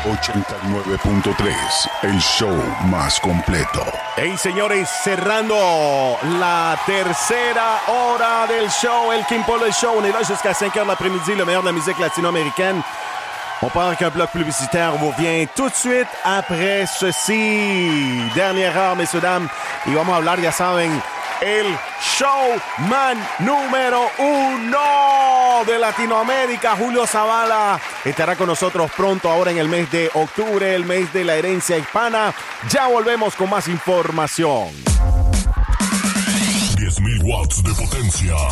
89.3, el show más completo. Hey, señores, cerrando la tercera hora del show, el Kim Paul Show. On est là jusqu'à 5 h de l'après-midi, le meilleur de la musique latino-américaine. On part avec un bloc publicitaire. On revient tout de suite après ceci. Dernière heure, messieurs, dames. Y vamos a hablar, ya saben, el showman número 1 de Latinoamérica, Julio Zavala, estará con nosotros pronto, ahora en el mes de octubre, el mes de la herencia hispana. Ya volvemos con más información. 10,000 watts de potencia.